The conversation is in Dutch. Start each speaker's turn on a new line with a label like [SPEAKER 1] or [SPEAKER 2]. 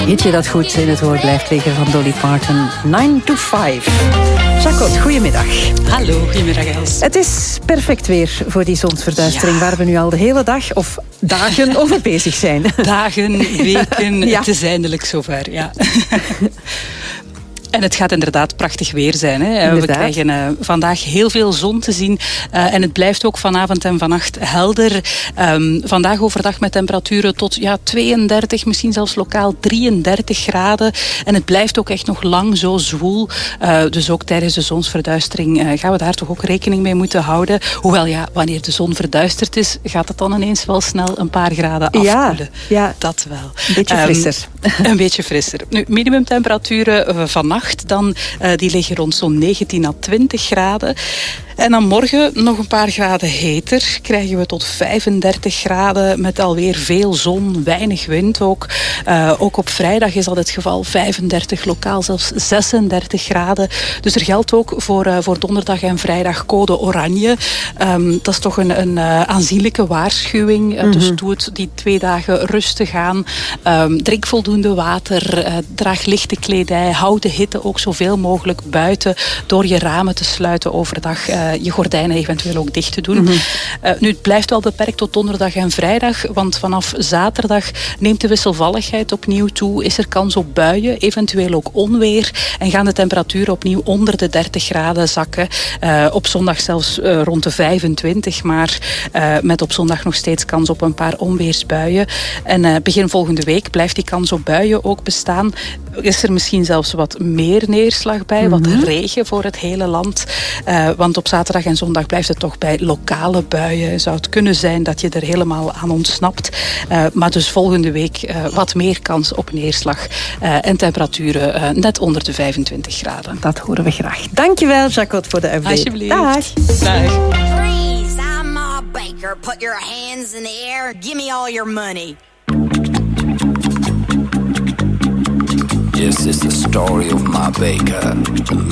[SPEAKER 1] Hitje dat goed in het oor blijft liggen van Dolly Parton. 9 to 5. Jacot, goedemiddag.
[SPEAKER 2] Hallo, goedemiddag Els.
[SPEAKER 1] Het is perfect weer voor die zonsverduistering, waar we nu al de hele dag of dagen over bezig zijn.
[SPEAKER 2] Dagen, weken, Het is eindelijk zover, ja. En het gaat inderdaad prachtig weer zijn. Hè. We krijgen vandaag heel veel zon te zien. En het blijft ook vanavond en vannacht helder. Vandaag overdag met temperaturen tot 32, misschien zelfs lokaal 33 graden. En het blijft ook echt nog lang zo zwoel. Dus ook tijdens de zonsverduistering gaan we daar toch ook rekening mee moeten houden. Hoewel, wanneer de zon verduisterd is, gaat het dan ineens wel snel een paar graden afkoelen.
[SPEAKER 1] Ja.
[SPEAKER 2] Dat wel.
[SPEAKER 1] Een beetje frisser.
[SPEAKER 2] Een beetje frisser. Nu, minimumtemperaturen vannacht dan, die liggen rond zo'n 19 à 20 graden. En dan morgen nog een paar graden heter. Krijgen we tot 35 graden met alweer veel zon, weinig wind ook. Ook op vrijdag is dat het geval. 35, lokaal zelfs 36 graden. Dus er geldt ook voor donderdag en vrijdag code oranje. Dat is toch een aanzienlijke waarschuwing. Dus doe het die 2 dagen rustig aan. Drink voldoende water. Draag lichte kledij. Hou de hitte ook zoveel mogelijk buiten door je ramen te sluiten overdag. Je gordijnen eventueel ook dicht te doen. Nu, het blijft wel beperkt tot donderdag en vrijdag, want vanaf zaterdag neemt de wisselvalligheid opnieuw toe. Is er kans op buien, eventueel ook onweer. En gaan de temperaturen opnieuw onder de 30 graden zakken. Op zondag zelfs rond de 25, maar met op zondag nog steeds kans op een paar onweersbuien. En begin volgende week blijft die kans op buien ook bestaan. Is er misschien zelfs wat meer neerslag bij, wat regen voor het hele land. Want op zaterdag en zondag blijft het toch bij lokale buien. Zou het kunnen zijn dat je er helemaal aan ontsnapt. Maar dus volgende week wat meer kans op neerslag. En temperaturen net onder de 25 graden.
[SPEAKER 1] Dat horen we graag. Dankjewel, Jacot, voor de update.
[SPEAKER 2] Alsjeblieft.
[SPEAKER 1] Dag.
[SPEAKER 3] Freeze, I'm Ma Baker. Put your hands in the air. Give me all your money.
[SPEAKER 4] This is the story of Ma Baker, the